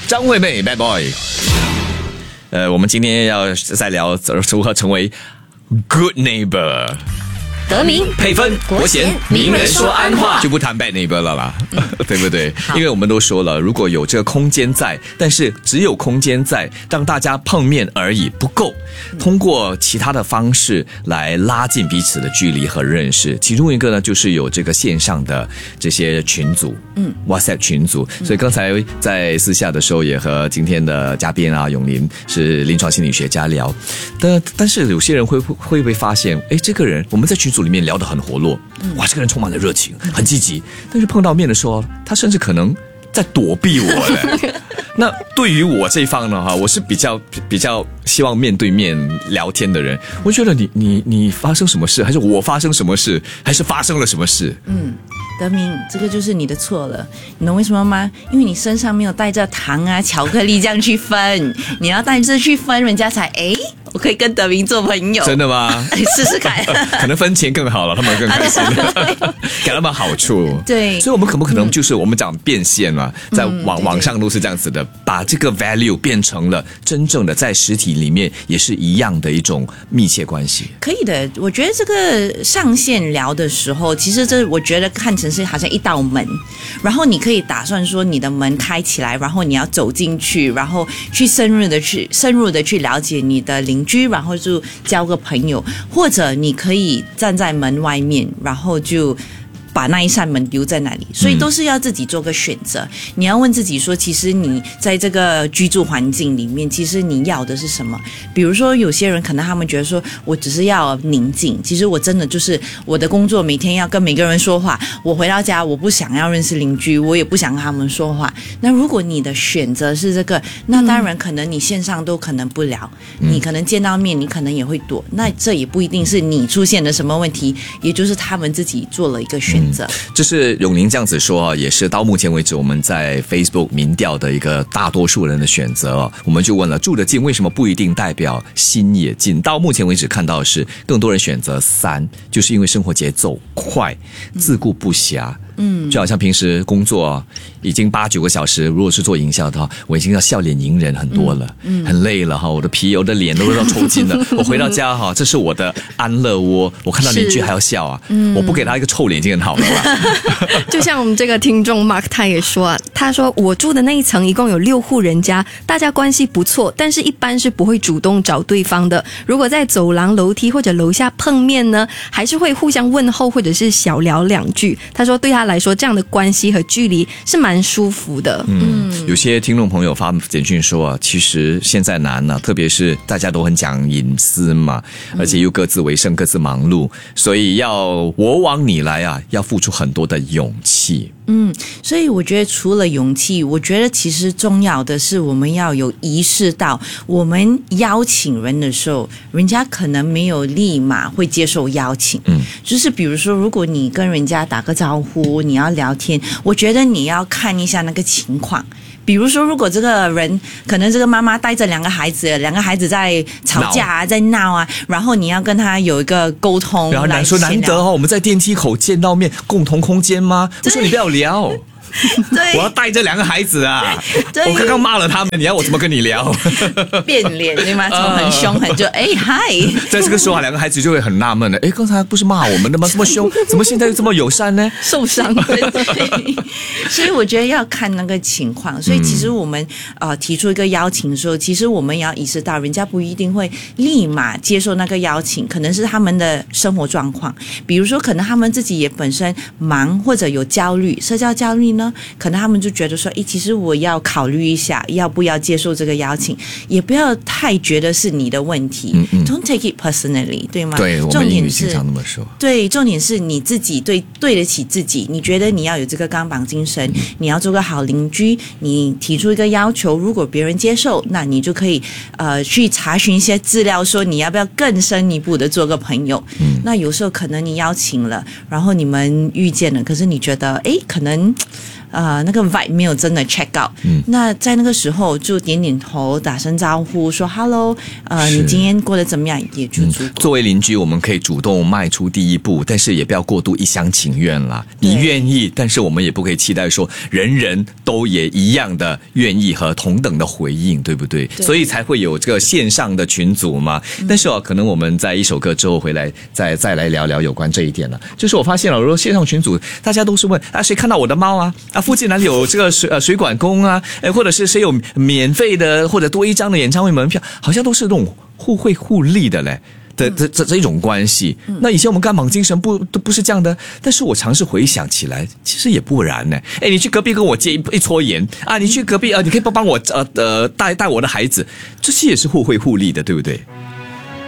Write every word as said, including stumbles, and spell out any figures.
张惠妹 Bad Boy。呃，我们今天要再聊如何成为 Good Neighbor。 德明配分国贤名人说安话，就不谈 bad neighbor 了啦，嗯、对不对？因为我们都说了，如果有这个空间在，但是只有空间在，让大家碰面而已不够，通过其他的方式来拉近彼此的距离和认识。其中一个呢，就是有这个线上的这些群组，嗯 ，WhatsApp 群组。所以刚才在私下的时候，也和今天的嘉宾啊永林是临床心理学家聊，但但是有些人会会不会发现，哎，这个人我们在群组里面聊得很活络，哇，这个人充满了热情，很积极，但是碰到面的时候，他甚至可能在躲避我嘞。那对于我这一方呢，哈，我是比较比较希望面对面聊天的人。我觉得你你你发生什么事，还是我发生什么事，还是发生了什么事？嗯， 德明，这个就是你的错了，你懂为什么吗？因为你身上没有带着糖啊、巧克力这样去分，你要带着去分，人家才诶。我可以跟德明做朋友， 真的吗？ 试试看， 可能分钱更好了，他们更开心，给他们好处。 对， 所以我们可不可能就是我们讲变现嘛，嗯、在网网上都是这样子的，把这个 value 变成了真正的在实体里面也是一样的一种密切关系。 可以的，我觉得这个上线聊的时候，其实这我觉得看成是好像一道门，然后你可以打算说你的门开起来，然后你要走进去，然后去深入的去深入的去了解你的邻居，然后就交个朋友，或者你可以站在门外面，然后就把那一扇门留在那里，所以都是要自己做个选择。嗯、你要问自己说，其实你在这个居住环境里面，其实你要的是什么？比如说，有些人可能他们觉得说，我只是要宁静，其实我真的就是我的工作每天要跟每个人说话，我回到家我不想要认识邻居，我也不想跟他们说话。那如果你的选择是这个，那当然可能你线上都可能不聊，嗯、你可能见到面你可能也会躲，那这也不一定是你出现了什么问题，也就是他们自己做了一个选择。嗯就是永宁这样子说，也是到目前为止我们在 Facebook 民调的一个大多数人的选择。我们就问了，住得近为什么不一定代表心也近？到目前为止看到的是更多人选择三，就是因为生活节奏快，自顾不暇。嗯，就好像平时工作已经八九个小时，如果是做营销的话，我已经要笑脸迎人很多了，嗯，很累了哈，我的皮、我的脸都要抽筋了。我回到家哈，这是我的安乐窝，我看到邻居还要笑啊，嗯、我不给他一个臭脸已经很好了吧。 就像我们这个听众 Mark 他也说啊，他说我住的那一层一共有六户人家，大家关系不错，但是一般是不会主动找对方的。如果在走廊、楼梯或者楼下碰面呢，还是会互相问候或者是小聊两句。他说对他来说，这样的关系和距离是蛮舒服的。 嗯，有些听众朋友发简讯说啊，其实现在难了、啊，特别是大家都很讲隐私嘛，而且又各自为生、各自忙碌，所以要我往你来啊，要付出很多的勇气。 嗯，所以我觉得除了勇气，我觉得其实重要的是我们要有意识到，我们邀请人的时候，人家可能没有立马会接受邀请。嗯，就是比如说，如果你跟人家打个招呼，你要聊天，我觉得你要看一下那个情况。比如说，如果这个人可能这个妈妈带着两个孩子，两个孩子在吵架啊，在闹啊，然后你要跟他有一个沟通， 然后难说难得哦，我们在电梯口见到面，共同空间吗？我说你不要聊。 对， 我要带这两个孩子啊！我刚刚骂了他们，你要我怎么跟你聊？ 变脸对吗？从很凶狠就哎嗨， 在这个时候啊，两个孩子就会很纳闷的，哎，刚才不是骂我们的吗？这么凶，怎么现在又这么友善呢？ 受伤了，对。所以我觉得要看那个情况。所以其实我们呃提出一个邀请的时候，其实我们也要意识到，人家不一定会立马接受那个邀请，可能是他们的生活状况，比如说可能他们自己也本身忙或者有焦虑，社交焦虑呢。可能他们就觉得说，诶，其实我要考虑一下，要不要接受这个邀请，也不要太觉得是你的问题。嗯嗯 Don't take it personally， 对吗？ 对，我们英语经常那么说。 对，重点是你自己对对得起自己，你觉得你要有这个钢绑精神，嗯、你要做个好邻居，你提出一个要求，如果别人接受，那你就可以呃去查询一些资料，说你要不要更深一步的做个朋友。嗯，那有时候可能你邀请了，然后你们遇见了，可是你觉得，诶，可能。 呃那个 vibe 没有真的 check out，嗯，那在那个时候就点点头，打声招呼，说 hello， 呃，你今天过得怎么样，也就足够、嗯。 作为邻居，我们可以主动迈出第一步，但是也不要过度一厢情愿啦。你愿意，但是我们也不可以期待说人人都也一样的愿意和同等的回应，对不对？对，所以才会有这个线上的群组嘛。嗯、但是哦，可能我们在一首歌之后回来再再来聊聊有关这一点了。就是我发现了，如果线上群组大家都是问啊，谁看到我的猫啊？啊，附近哪里有这个水呃水管工啊？哎，或者是谁有免费的或者多一张的演唱会门票，好像都是那种互惠互利的嘞。的这这这一种关系，那以前我们干莽精神不都不是这样的，但是我尝试回想起来，其实也不然呢。哎，你去隔壁跟我借一一撮盐啊，你去隔壁啊，你可以帮帮我呃呃带带我的孩子，这些也是互惠互利的，对不对？